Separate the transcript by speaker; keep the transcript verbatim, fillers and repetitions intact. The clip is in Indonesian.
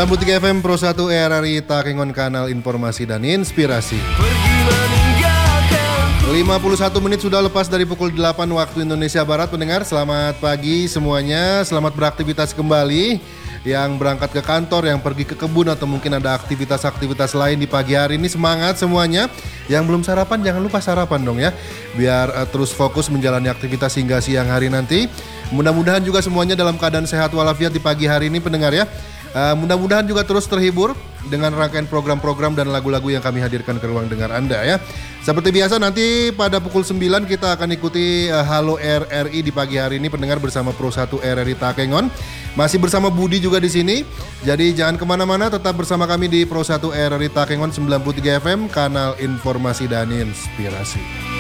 Speaker 1: sembilan puluh tiga F M Pro satu R R I Takengon, kanal informasi dan inspirasi. lima puluh satu menit sudah lepas dari pukul delapan waktu Indonesia Barat. Pendengar, selamat pagi semuanya. Selamat beraktivitas kembali. Yang berangkat ke kantor, yang pergi ke kebun, atau mungkin ada aktivitas-aktivitas lain di pagi hari ini, semangat semuanya. Yang belum sarapan, jangan lupa sarapan dong ya, biar uh, terus fokus menjalani aktivitas hingga siang hari nanti. Mudah-mudahan juga semuanya dalam keadaan sehat walafiat di pagi hari ini, pendengar ya. Uh, mudah-mudahan juga terus terhibur dengan rangkaian program-program dan lagu-lagu yang kami hadirkan ke ruang dengar Anda ya. Seperti biasa, nanti pada pukul sembilan kita akan ikuti uh, Halo R R I di pagi hari ini, pendengar, bersama Pro satu R R I Takengon. Masih bersama Budi juga di sini. Jadi jangan kemana-mana, tetap bersama kami di Pro satu R R I Takengon sembilan puluh tiga F M, kanal informasi dan inspirasi.